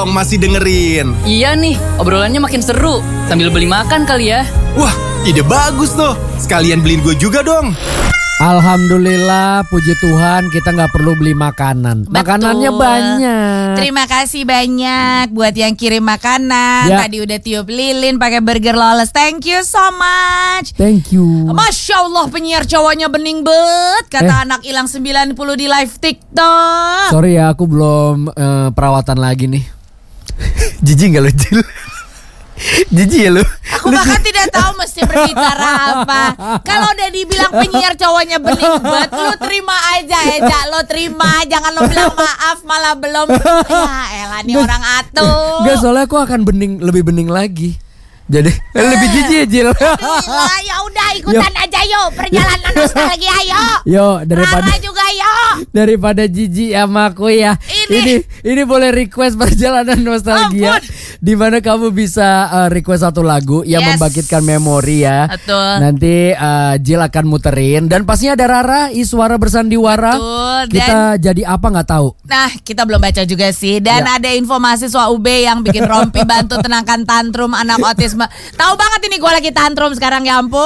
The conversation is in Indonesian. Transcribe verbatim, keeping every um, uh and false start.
dong, masih dengerin. Iya nih, obrolannya makin seru. Sambil beli makan kali ya. Wah, ide bagus tuh. Sekalian beliin gue juga dong. Alhamdulillah, puji Tuhan kita nggak perlu beli makanan. Betul. Makanannya banyak. Terima kasih banyak buat yang kirim makanan. Ya. Tadi udah tiup lilin pakai burger lolos. Thank you so much. Thank you. Masya Allah, penyiar cowoknya bening bet. Kata Eh. anak hilang sembilan puluh di live TikTok. Sorry ya, aku belum eh, perawatan lagi nih. Jijik nggak lu, Jil? Jijik ya lu? Aku bahkan tidak tahu mesti berbicara apa. Kalau udah dibilang penyiar cowoknya bening bet, lu terima aja Eja, lo terima. Jangan lo bilang maaf malah belum. Ya elah nih orang atuh. Enggak, soalnya aku akan bening, lebih bening lagi. Jadi eh, lebih jijik ya, Jil. Gila, ya udah ikutan aja yuk. Perjalanan nostalgia yuk. Yo, daripada Rara juga yuk. daripada jijik sama aku ya. Ini. Ini ini boleh request perjalanan nostalgia. Ampun. Di mana kamu bisa uh, request satu lagu yang Yes. membangkitkan memori ya. Betul. Nanti uh, Jill akan muterin dan pastinya ada Rara, Iswara bersandiwara. Betul, Kita jadi apa nggak tahu. Nah, kita belum baca juga sih. Dan Ya. ada info mahasiswa U B yang bikin rompi bantu tenangkan tantrum anak otisme. Tahu banget ini gue lagi tantrum sekarang, ya ampun.